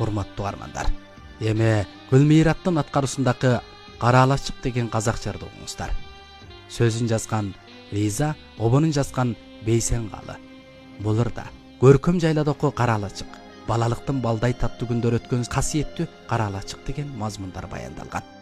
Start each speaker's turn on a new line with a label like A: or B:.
A: урматтуу армандар. Эми Гүлмираттын аткаруусундагы Кара Алачык деген казак жырды угуңуздар. Сөзүн жазган Риза, обонун жазган Бейсен Калы. Бул ырда көркөм жайладагы Кара Алачык, балалыктын балдай таттуу күндөр өткөн касиеттүү Кара Алачык деген мазмундар баяндалган.